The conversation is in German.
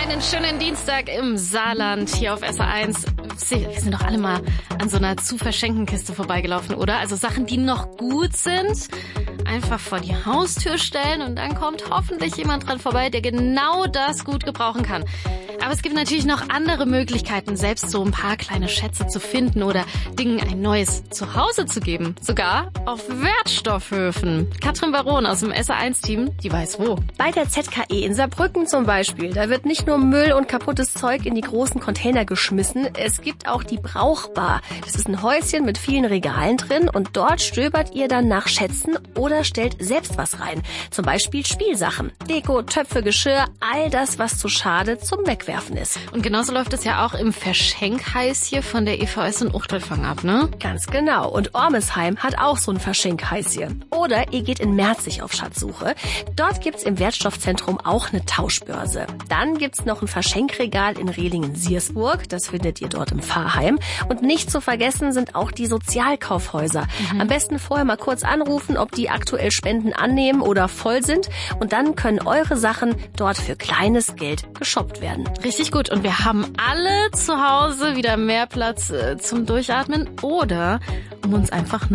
Einen schönen Dienstag im Saarland hier auf SA1. Wir sind doch alle mal an so einer Zu-Verschenken-Kiste vorbeigelaufen, oder? Also Sachen, die noch gut sind, einfach vor die Haustür stellen und dann kommt hoffentlich jemand dran vorbei, der genau das gut gebrauchen kann. Aber es gibt natürlich noch andere Möglichkeiten, selbst so ein paar kleine Schätze zu finden oder Dingen ein neues Zuhause zu geben. Sogar auf Wertstoffhöfen. Katrin Baron aus dem SA1-Team, die weiß wo. Bei der ZKE in Saarbrücken zum Beispiel, da wird nicht nur Müll und kaputtes Zeug in die großen Container geschmissen, es gibt auch die Brauchbar. Das ist ein Häuschen mit vielen Regalen drin und dort stöbert ihr dann nach Schätzen oder stellt selbst was rein. Zum Beispiel Spielsachen, Deko, Töpfe, Geschirr, all das, was zu schade zum Wegwerfen ist. Und genauso läuft es ja auch im Verschenkheißchen von der EVS in Uchtelfang ab, ne? Ganz genau. Und Ormesheim hat auch so ein Verschenkheißchen. Oder ihr geht in Merzig auf Schatzsuche. Dort gibt's im Wertstoffzentrum auch eine Tauschbörse. Dann gibt's noch ein Verschenkregal in Rehlingen-Siersburg. Das findet ihr dort im Pfarrheim. Und nicht zu vergessen sind auch die Sozialkaufhäuser. Am besten vorher mal kurz anrufen, ob die aktuell Spenden annehmen oder voll sind. Und dann können eure Sachen dort für kleines Geld geshoppt werden. Richtig gut. Und wir haben alle zu Hause wieder mehr Platz zum Durchatmen oder um uns einfach